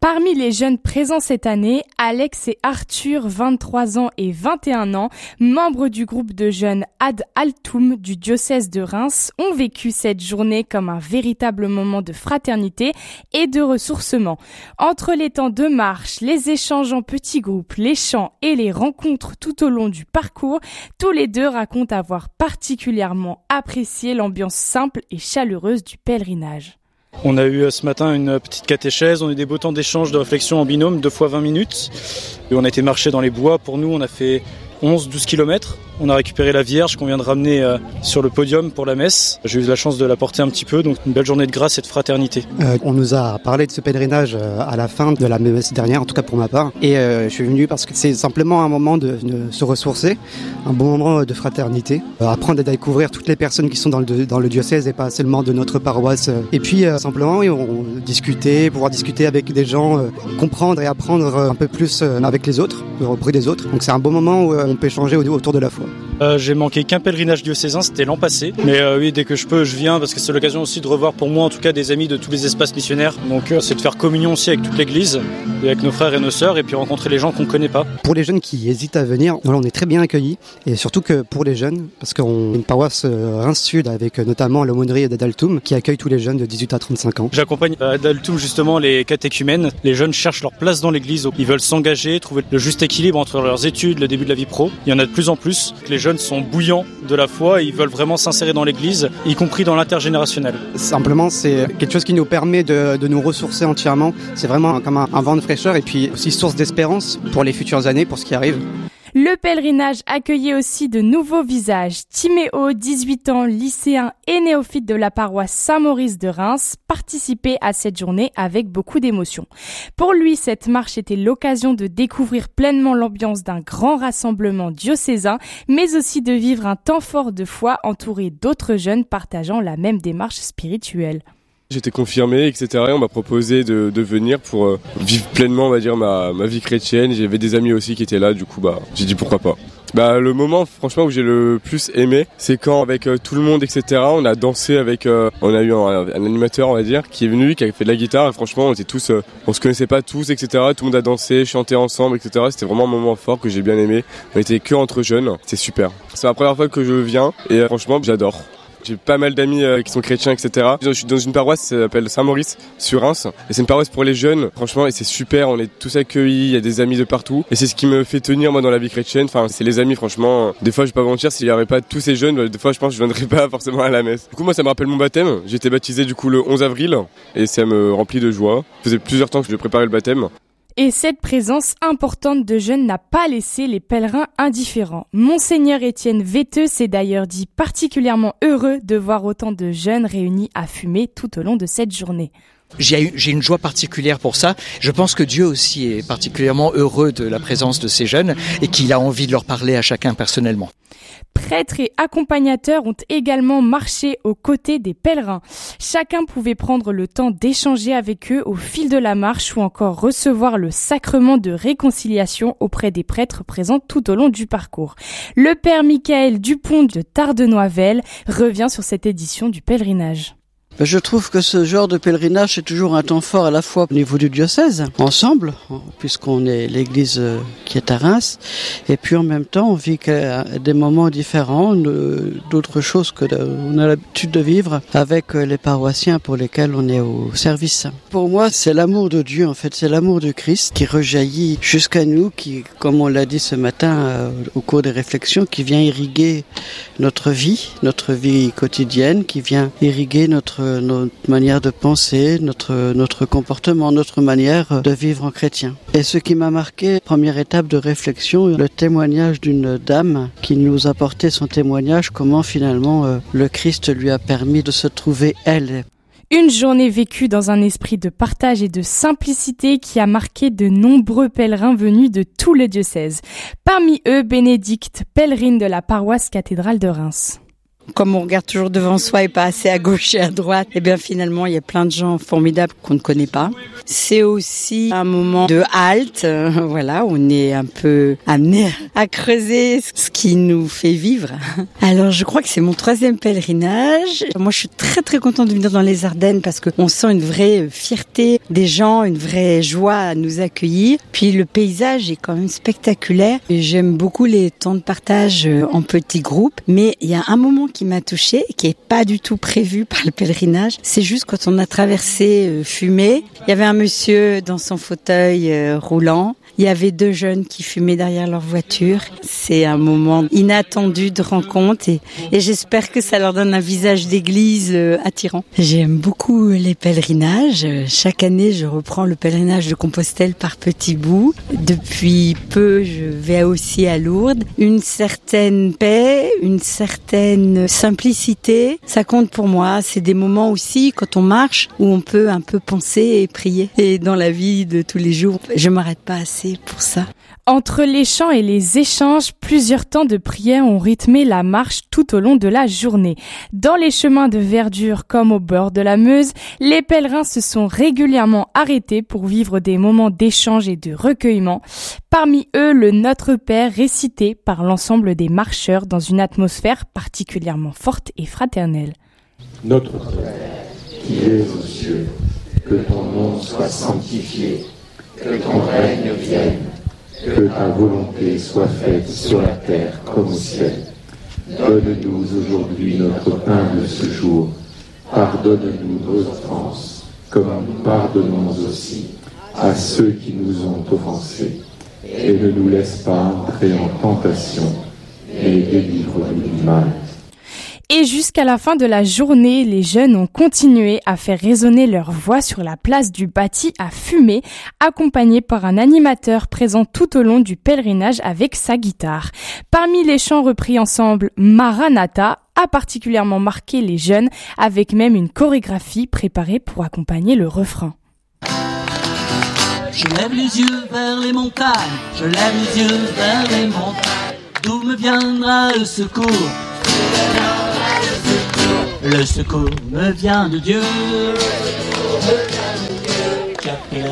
Parmi les jeunes présents cette année, Alex et Arthur, 23 ans et 21 ans, membres du groupe de jeunes Ad Altum du diocèse de Reims, ont vécu cette journée comme un véritable moment de fraternité et de ressourcement. Entre les temps de marche, les échanges en petits groupes, les chants et les rencontres tout au long du parcours, tous les deux racontent avoir particulièrement apprécié l'ambiance simple et chaleureuse du pèlerinage. On a eu ce matin une petite catéchèse, on a eu des beaux temps d'échange, de réflexion en binôme, 2 fois 20 minutes. Et on a été marcher dans les bois. Pour nous, on a fait 11-12 km. On a récupéré la Vierge qu'on vient de ramener sur le podium pour la messe. J'ai eu la chance de la porter un petit peu, donc une belle journée de grâce et de fraternité. On nous a parlé de ce pèlerinage à la fin de la messe dernière, en tout cas pour ma part. Et je suis venu parce que c'est simplement un moment de se ressourcer, un bon moment de fraternité, apprendre à découvrir toutes les personnes qui sont dans le diocèse et pas seulement de notre paroisse. Et puis simplement pouvoir discuter avec des gens, comprendre et apprendre un peu plus avec les autres, auprès des autres. Donc c'est un bon moment où on peut échanger autour de la foi. J'ai manqué qu'un pèlerinage diocésain, c'était l'an passé. Mais oui, dès que je peux, je viens parce que c'est l'occasion aussi de revoir pour moi en tout cas des amis de tous les espaces missionnaires. Donc c'est de faire communion aussi avec toute l'église, et avec nos frères et nos sœurs, et puis rencontrer les gens qu'on ne connaît pas. Pour les jeunes qui hésitent à venir, on est très bien accueillis. Et surtout que pour les jeunes, parce qu'on a une paroisse Reims Sud avec notamment l'aumônerie d'Adaltum qui accueille tous les jeunes de 18 à 35 ans. J'accompagne à Adaltum justement les catéchumènes. Les jeunes cherchent leur place dans l'église. Ils veulent s'engager, trouver le juste équilibre entre leurs études, le début de la vie pro. Il y en a de plus en plus. Les jeunes sont bouillants de la foi et ils veulent vraiment s'insérer dans l'église, y compris dans l'intergénérationnel. Simplement, c'est quelque chose qui nous permet de nous ressourcer entièrement. C'est vraiment comme un vent de fraîcheur et puis aussi source d'espérance pour les futures années, pour ce qui arrive. Le pèlerinage accueillait aussi de nouveaux visages. Timéo, 18 ans, lycéen et néophyte de la paroisse Saint-Maurice de Reims, participait à cette journée avec beaucoup d'émotion. Pour lui, cette marche était l'occasion de découvrir pleinement l'ambiance d'un grand rassemblement diocésain, mais aussi de vivre un temps fort de foi entouré d'autres jeunes partageant la même démarche spirituelle. J'étais confirmé, etc. Et on m'a proposé de venir pour vivre pleinement, on va dire, ma vie chrétienne. J'avais des amis aussi qui étaient là, du coup, j'ai dit pourquoi pas. Le moment, franchement, où j'ai le plus aimé, c'est quand, avec tout le monde, etc., on a dansé avec, on a eu un animateur, on va dire, qui est venu, qui a fait de la guitare, et franchement, on était tous, on se connaissait pas tous, etc., tout le monde a dansé, chanté ensemble, etc., c'était vraiment un moment fort que j'ai bien aimé. On était que entre jeunes, c'était super. C'est la première fois que je viens, et franchement, j'adore. J'ai pas mal d'amis qui sont chrétiens, etc. Je suis dans une paroisse qui s'appelle Saint-Maurice sur Reims. Et c'est une paroisse pour les jeunes. Franchement, et c'est super. On est tous accueillis. Il y a des amis de partout. Et c'est ce qui me fait tenir, moi, dans la vie chrétienne. Enfin, c'est les amis, franchement. Des fois, je vais pas mentir, s'il y avait pas tous ces jeunes, des fois, je pense que je viendrais pas forcément à la messe. Du coup, moi, ça me rappelle mon baptême. J'ai été baptisé, du coup, le 11 avril. Et ça me remplit de joie. Ça faisait plusieurs temps que je préparais le baptême. Et cette présence importante de jeunes n'a pas laissé les pèlerins indifférents. Monseigneur Étienne Veteux s'est d'ailleurs dit particulièrement heureux de voir autant de jeunes réunis à fumer tout au long de cette journée. J'ai une joie particulière pour ça. Je pense que Dieu aussi est particulièrement heureux de la présence de ces jeunes et qu'il a envie de leur parler à chacun personnellement. Prêtres et accompagnateurs ont également marché aux côtés des pèlerins. Chacun pouvait prendre le temps d'échanger avec eux au fil de la marche ou encore recevoir le sacrement de réconciliation auprès des prêtres présents tout au long du parcours. Le père Michael Dupont de Tardenoiselle revient sur cette édition du pèlerinage. Je trouve que ce genre de pèlerinage, c'est toujours un temps fort à la fois au niveau du diocèse, ensemble, puisqu'on est l'église qui est à Reims, et puis en même temps, on vit des moments différents, d'autres choses que on a l'habitude de vivre avec les paroissiens pour lesquels on est au service. Pour moi, c'est l'amour de Dieu, en fait, c'est l'amour du Christ qui rejaillit jusqu'à nous, qui, comme on l'a dit ce matin au cours des réflexions, qui vient irriguer notre vie quotidienne, qui vient irriguer notre manière de penser, notre comportement, notre manière de vivre en chrétien. Et ce qui m'a marqué, première étape de réflexion, le témoignage d'une dame qui nous apportait son témoignage, comment finalement le Christ lui a permis de se trouver elle. Une journée vécue dans un esprit de partage et de simplicité qui a marqué de nombreux pèlerins venus de tout le diocèse. Parmi eux, Bénédicte, pèlerine de la paroisse cathédrale de Reims. Comme on regarde toujours devant soi et pas assez à gauche et à droite, et bien finalement il y a plein de gens formidables qu'on ne connaît pas. C'est aussi un moment de halte. Voilà, on est un peu amené à creuser ce qui nous fait vivre. Alors, je crois que c'est mon 3e pèlerinage. Moi, je suis très très contente de venir dans les Ardennes parce qu'on sent une vraie fierté des gens, une vraie joie à nous accueillir. Puis le paysage est quand même spectaculaire. Et j'aime beaucoup les temps de partage en petits groupes. Mais il y a un moment qui m'a touchée, qui est pas du tout prévu par le pèlerinage. C'est juste quand on a traversé Fumé. Il y avait un monsieur dans son fauteuil roulant. Il y avait 2 jeunes qui fumaient derrière leur voiture. C'est un moment inattendu de rencontre et j'espère que ça leur donne un visage d'église attirant. J'aime beaucoup les pèlerinages. Chaque année, je reprends le pèlerinage de Compostelle par petits bouts. Depuis peu, je vais aussi à Lourdes. Une certaine paix, une certaine simplicité, ça compte pour moi. C'est des moments aussi, quand on marche, où on peut un peu penser et prier. Et dans la vie de tous les jours, je m'arrête pas assez pour ça. Entre les chants et les échanges, plusieurs temps de prière ont rythmé la marche tout au long de la journée. Dans les chemins de verdure comme au bord de la Meuse, les pèlerins se sont régulièrement arrêtés pour vivre des moments d'échange et de recueillement. Parmi eux, le Notre Père récité par l'ensemble des marcheurs dans une atmosphère particulièrement forte et fraternelle. Notre Père, qui es aux cieux, que ton nom soit sanctifié, que ton règne vienne, que ta volonté soit faite sur la terre comme au ciel. Donne-nous aujourd'hui notre pain de ce jour. Pardonne-nous nos offenses, comme nous pardonnons aussi à ceux qui nous ont offensés. Et ne nous laisse pas entrer en tentation, mais délivre-nous du mal. Et jusqu'à la fin de la journée, les jeunes ont continué à faire résonner leur voix sur la place du bâti à Fumé, accompagnés par un animateur présent tout au long du pèlerinage avec sa guitare. Parmi les chants repris ensemble, Maranatha a particulièrement marqué les jeunes, avec même une chorégraphie préparée pour accompagner le refrain. Je lève les yeux vers les montagnes, je lève les yeux vers les montagnes, d'où me viendra le secours? Le secours me vient de Dieu, qui a pris la